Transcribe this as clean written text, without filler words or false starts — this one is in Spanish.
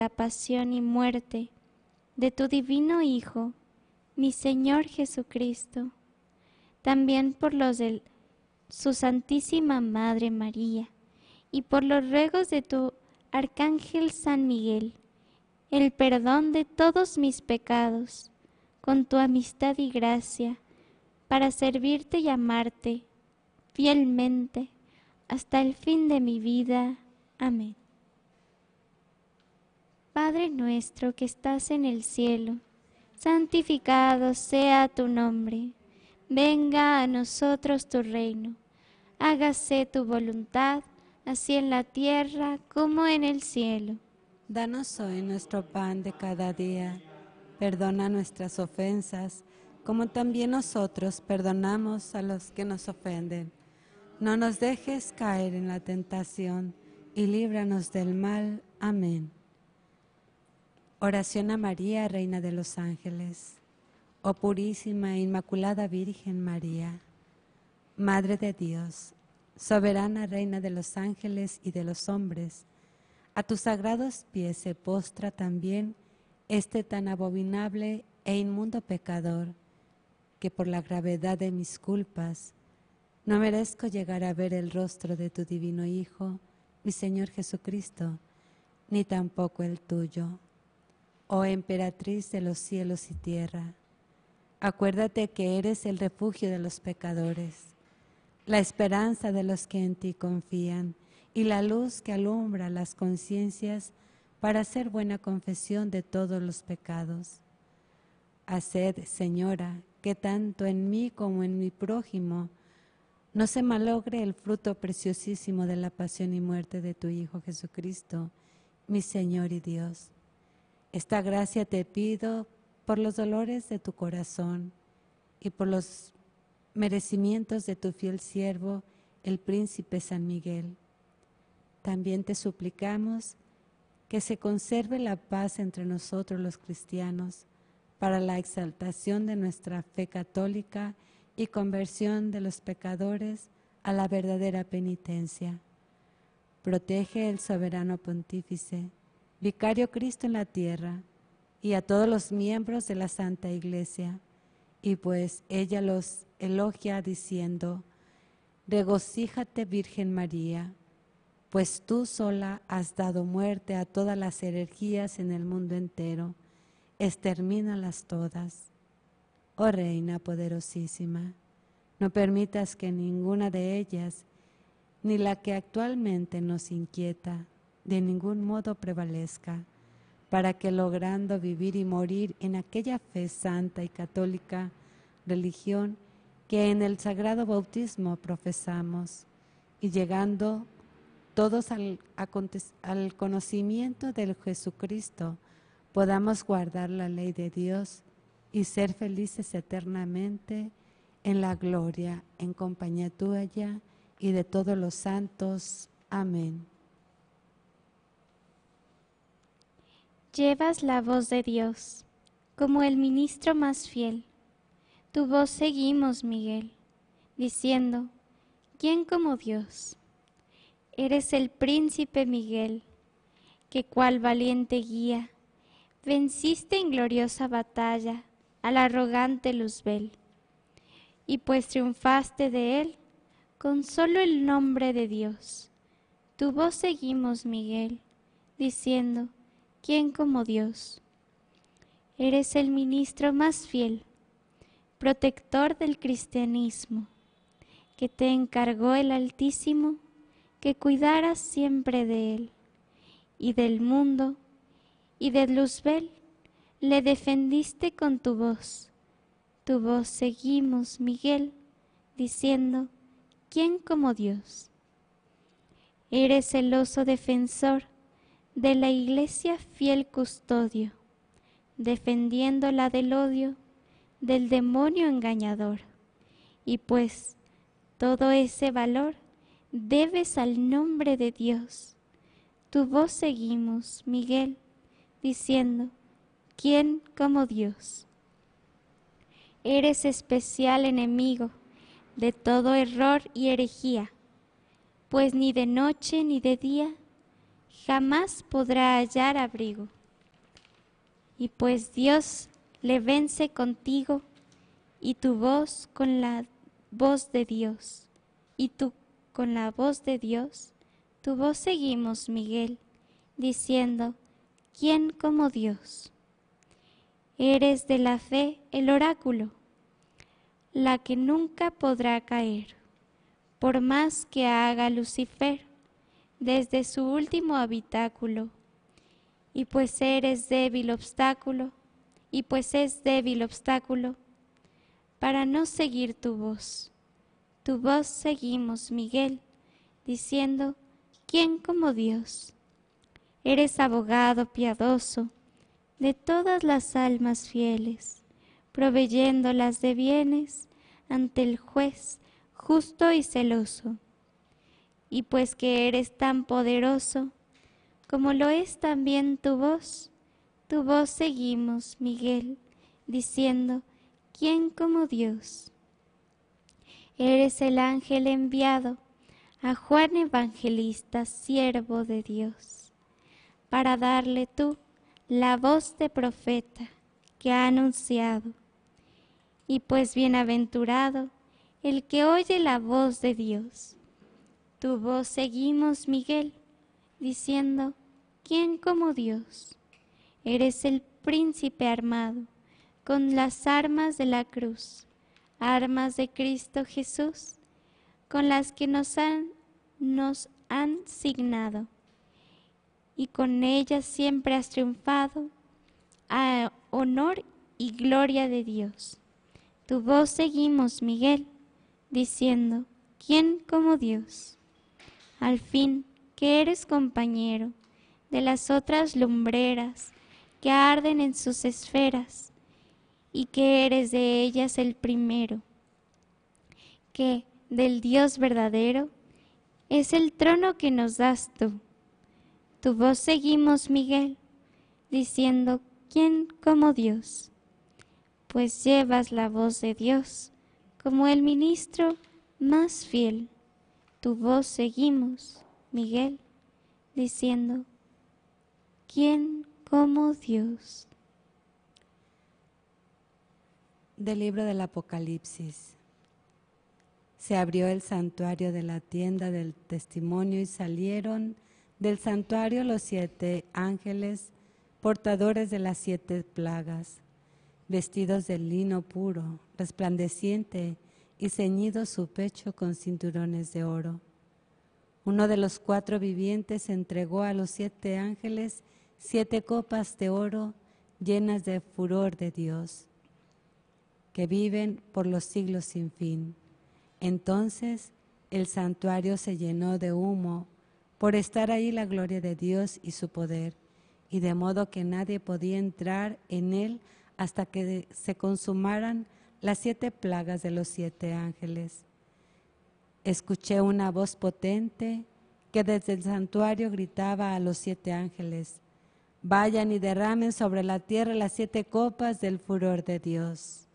la pasión y muerte de tu divino Hijo, mi Señor Jesucristo, también por los de su Santísima Madre María, y por los ruegos de tu Arcángel San Miguel, el perdón de todos mis pecados, con tu amistad y gracia, para servirte y amarte fielmente hasta el fin de mi vida. Amén. Padre nuestro que estás en el cielo, santificado sea tu nombre. Venga a nosotros tu reino. Hágase tu voluntad, así en la tierra como en el cielo. Danos hoy nuestro pan de cada día. Perdona nuestras ofensas, como también nosotros perdonamos a los que nos ofenden. No nos dejes caer en la tentación y líbranos del mal. Amén. Oración a María, Reina de los Ángeles. Oh purísima e inmaculada Virgen María, Madre de Dios, soberana Reina de los ángeles y de los hombres, a tus sagrados pies se postra también este tan abominable e inmundo pecador, que por la gravedad de mis culpas no merezco llegar a ver el rostro de tu divino Hijo, mi Señor Jesucristo, ni tampoco el tuyo. Oh emperatriz de los cielos y tierra, acuérdate que eres el refugio de los pecadores, la esperanza de los que en ti confían y la luz que alumbra las conciencias para hacer buena confesión de todos los pecados. Haced, Señora, que tanto en mí como en mi prójimo no se malogre el fruto preciosísimo de la pasión y muerte de tu Hijo Jesucristo, mi Señor y Dios. Esta gracia te pido por los dolores de tu corazón y por los merecimientos de tu fiel siervo, el príncipe San Miguel. También te suplicamos que se conserve la paz entre nosotros los cristianos para la exaltación de nuestra fe católica y conversión de los pecadores a la verdadera penitencia. Protege el soberano pontífice, vicario Cristo en la tierra, y a todos los miembros de la Santa Iglesia, y pues ella los elogia diciendo: regocíjate, Virgen María, pues tú sola has dado muerte a todas las herejías en el mundo entero, extermínalas todas. Oh Reina poderosísima, no permitas que ninguna de ellas, ni la que actualmente nos inquieta, de ningún modo prevalezca, para que logrando vivir y morir en aquella fe santa y católica religión que en el sagrado bautismo profesamos, y llegando todos al conocimiento del Jesucristo, podamos guardar la ley de Dios y ser felices eternamente en la gloria, en compañía tuya y de todos los santos. Amén. Llevas la voz de Dios, como el ministro más fiel. Tu voz seguimos, Miguel, diciendo: ¿quién como Dios? Eres el príncipe Miguel, que cual valiente guía, venciste en gloriosa batalla al arrogante Luzbel, y pues triunfaste de él con solo el nombre de Dios. Tu voz seguimos, Miguel, diciendo: ¿quién como Dios? Eres el ministro más fiel, protector del cristianismo, que te encargó el Altísimo que cuidaras siempre de él y del mundo, y de Luzbel le defendiste con tu voz. Tu voz seguimos, Miguel, diciendo: ¿quién como Dios? Eres celoso defensor de la Iglesia, fiel custodio, defendiéndola del odio del demonio engañador. Y pues todo ese valor debes al nombre de Dios. Tu voz seguimos, Miguel, diciendo: ¿quién como Dios? Eres especial enemigo de todo error y herejía, pues ni de noche ni de día jamás podrá hallar abrigo. Y pues Dios le vence contigo, y tu voz con la voz de Dios, y tú con la voz de Dios, tu voz seguimos, Miguel, diciendo, ¿quién como Dios? Eres de la fe el oráculo, la que nunca podrá caer, por más que haga Lucifer desde su último habitáculo. Y pues eres débil obstáculo, y pues es débil obstáculo, para no seguir tu voz seguimos, Miguel, diciendo, ¿quién como Dios? Eres abogado piadoso de todas las almas fieles, proveyéndolas de bienes ante el juez justo y celoso. Y pues que eres tan poderoso, como lo es también tu voz seguimos, Miguel, diciendo, ¿quién como Dios? Eres el ángel enviado a Juan Evangelista, siervo de Dios, para darle tú la voz de profeta que ha anunciado. Y pues bienaventurado el que oye la voz de Dios. Tu voz seguimos, Miguel, diciendo, ¿quién como Dios? Eres el príncipe armado con las armas de la cruz, armas de Cristo Jesús, con las que nos han signado, y con ellas siempre has triunfado a honor y gloria de Dios. Tu voz seguimos, Miguel, diciendo, ¿quién como Dios? Al fin, que eres compañero de las otras lumbreras que arden en sus esferas, y que eres de ellas el primero, que del Dios verdadero es el trono que nos das tú. Tu voz seguimos, Miguel, diciendo, ¿quién como Dios? Pues llevas la voz de Dios como el ministro más fiel. Tu voz seguimos, Miguel, diciendo, ¿quién como Dios? Del libro del Apocalipsis. Se abrió el santuario de la tienda del testimonio y salieron del santuario los 7 ángeles portadores de las 7 plagas, vestidos de lino puro, resplandeciente y ceñido su pecho con cinturones de oro. Uno de los 4 vivientes entregó a los 7 ángeles 7 copas de oro llenas de furor de Dios, que viven por los siglos sin fin. Entonces el santuario se llenó de humo por estar ahí la gloria de Dios y su poder, y de modo que nadie podía entrar en él hasta que se consumaran las 7 plagas de los 7 ángeles. Escuché una voz potente que desde el santuario gritaba a los 7 ángeles: vayan y derramen sobre la tierra las 7 copas del furor de Dios.